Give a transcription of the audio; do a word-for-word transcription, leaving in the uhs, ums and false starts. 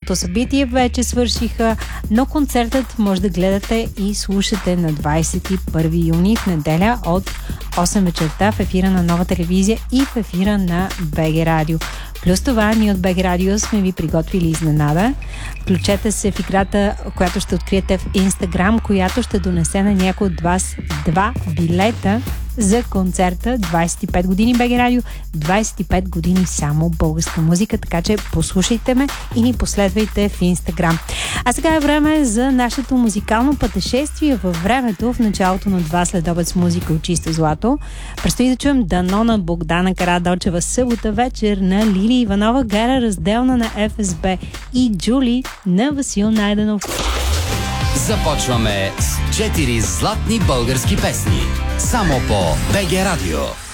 голямото събитие вече свършиха, но концертът може да гледате и слушате на двадесет и първи юни в неделя от осем вечерта в ефира на Нова телевизия и в ефира на БГ Радио. Плюс това, ние от БГ Радио сме ви приготвили изненада. Включете се в играта, която ще откриете в Инстаграм, която ще донесе на някой от вас два билета за концерта двадесет и пет години БГ Радио, двадесет и пет години само българска музика, така че послушайте ме и ни последвайте в Инстаграм. А сега е време за нашето музикално пътешествие във времето в началото на два следобед с музика от чисто злато. Предстои да чуем Дано на Богдана Карадочева, събота вечер на Лили Иванова, Гара Разделна на Еф Ес Би и Джули на Васил Найденов. Започваме с четири златни български песни. Само по БГ Радио.